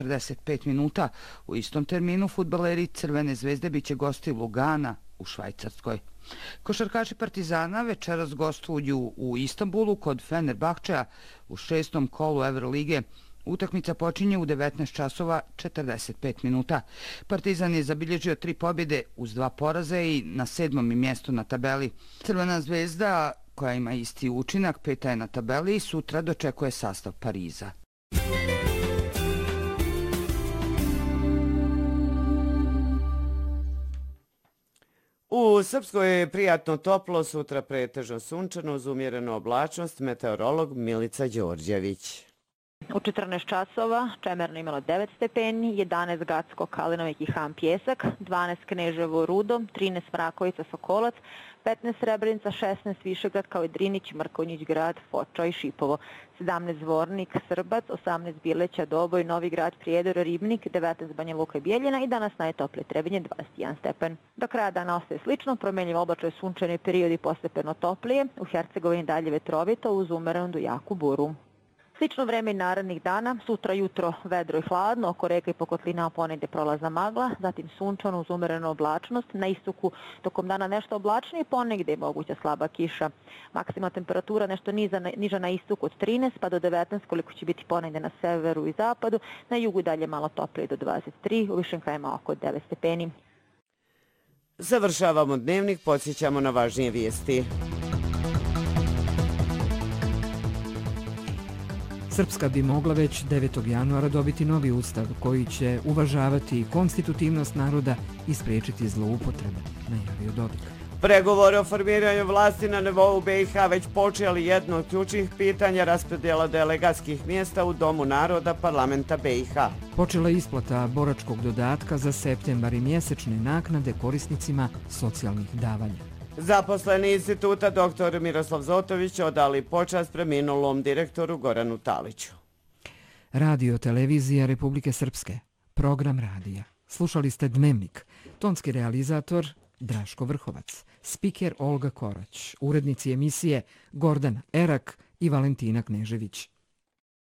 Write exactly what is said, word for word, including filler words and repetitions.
četrdeset pet minuta. U istom terminu fudbaleri Crvene zvezde biće gosti Lugana u Švajcarskoj. Košarkaši Partizana večeras gostuju u Istanbulu kod Fenerbahčeja u šestom kolu Evrolige. Utakmica počinje u devetnaest časova četrdeset pet minuta. Partizan je zabilježio tri pobjede uz dva poraza i na sedmom je mjestu na tabeli. Crvena zvezda, koja ima isti učinak, peta je na tabeli i sutra dočekuje sastav Pariza. U Srpskoj je prijatno toplo, sutra pretežno sunčano uz umjerenu oblačnost, meteorolog Milica Đorđević. U četrnaest časova Čemerno imalo devet stepeni, jedanaest Gacko, Kalinovik i Han Pjesak, dvanaest Kneževo, Rudo, trinaest Mrakovica, Sokolac, petnaest Srebrenica, šesnaest Višegrad kao i Drinić, Mrkonjić grad, Foča i Šipovo, sedamnaest Zvornik, Srbac, osamnaest Birleća, Doboj, Novi grad, Prijedor, Ribnik, devetnaest Banja Luka i Bijeljina i danas najtoplije Trebinje dvadeset jedan stepen. Do kraja dana ostaje slično, promjenjivo oblačno je sunčani periodi postepeno toplije, u Hercegovini dalje vetrovito uz umerenu do jaku buru. Slično vreme i narednih dana, sutra jutro vedro i hladno, oko reka i po kotlinama ponegdje prolazna magla, zatim sunčano uz umerenu oblačnost, na istoku tokom dana nešto oblačnije, ponegdje je moguća slaba kiša. Maksimalna temperatura nešto niža, niža na istoku od trinaest pa do devetnaest, koliko će biti ponegdje na severu i zapadu, na jugu dalje malo toplije do dvadeset tri, u višim krajima oko devet stepeni. Završavamo dnevnik, podsjećamo na važnije vijesti. Srpska bi mogla već devetog januara dobiti novi ustav koji će uvažavati konstitutivnost naroda i spriječiti zloupotrebe, najavio Dodik. Pregovori o formiranju vlasti na nivou B i H već počeli. Jedno od ključnih pitanja raspodjela delegatskih mjesta u Domu naroda parlamenta B i H. Počela je isplata boračkog dodatka za septembar i mjesečne naknade korisnicima socijalnih davanja. Zaposleni instituta doktor Miroslav Zotović odali počast preminulom direktoru Goranu Taliću. Radio televizija Republike Srpske. Program radija. Slušali ste Dnevnik. Tonski realizator Draško Vrhovac. Spiker Olga Korać. Urednici emisije Gordana Erak i Valentina Knežević.